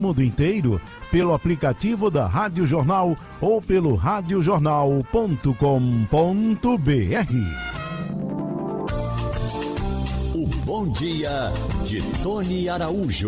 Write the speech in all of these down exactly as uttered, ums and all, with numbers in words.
mundo inteiro pelo aplicativo da Rádio Jornal ou pelo rádio jornal ponto com ponto br. O Bom Dia de Tony Araújo.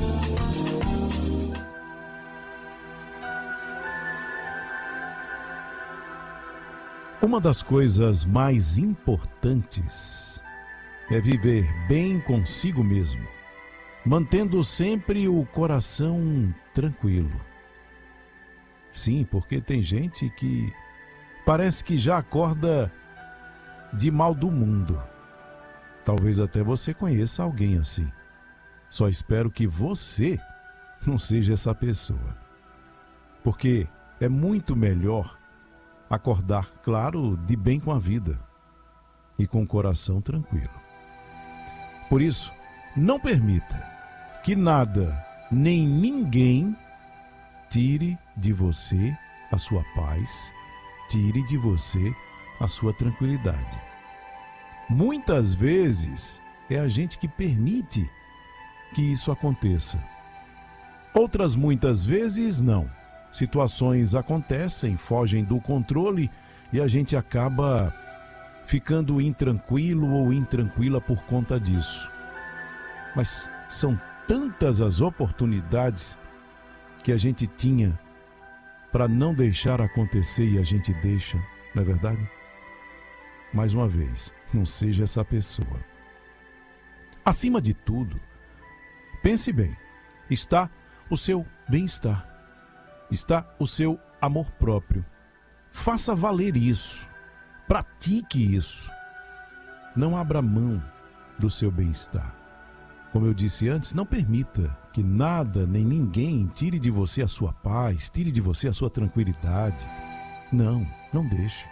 Uma das coisas mais importantes é viver bem consigo mesmo, mantendo sempre o coração tranquilo. Sim, porque tem gente que parece que já acorda de mal do mundo. Talvez até você conheça alguém assim. Só espero que você não seja essa pessoa. Porque é muito melhor acordar, claro, de bem com a vida e com o coração tranquilo. Por isso, não permita que nada nem ninguém tire de você a sua paz, tire de você a sua tranquilidade. Muitas vezes é a gente que permite que isso aconteça. Outras muitas vezes não. Situações acontecem, fogem do controle e a gente acaba ficando intranquilo ou intranquila por conta disso. Mas são tantas as oportunidades que a gente tinha para não deixar acontecer e a gente deixa, não é verdade? Mais uma vez, não seja essa pessoa. Acima de tudo, pense bem, está o seu bem-estar, está o seu amor próprio. Faça valer isso, pratique isso. Não abra mão do seu bem-estar. Como eu disse antes, não permita que nada nem ninguém tire de você a sua paz, tire de você a sua tranquilidade. Não, não deixe.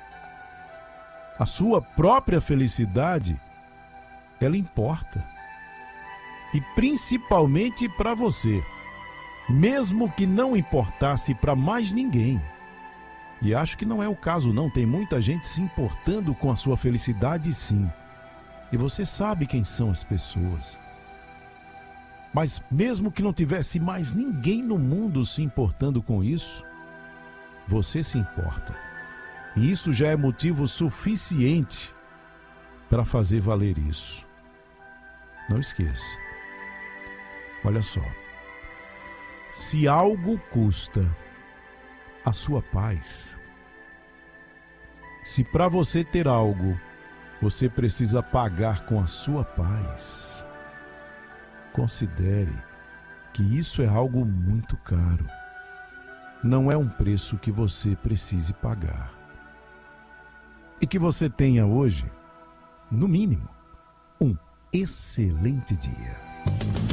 A sua própria felicidade, ela importa. E principalmente para você, mesmo que não importasse para mais ninguém. E acho que não é o caso não, tem muita gente se importando com a sua felicidade, sim. E você sabe quem são as pessoas. Mas mesmo que não tivesse mais ninguém no mundo se importando com isso, você se importa. E isso já é motivo suficiente para fazer valer isso. Não esqueça. Olha só. Se algo custa a sua paz, se para você ter algo, você precisa pagar com a sua paz, considere que isso é algo muito caro. Não é um preço que você precise pagar. E que você tenha hoje, no mínimo, um excelente dia.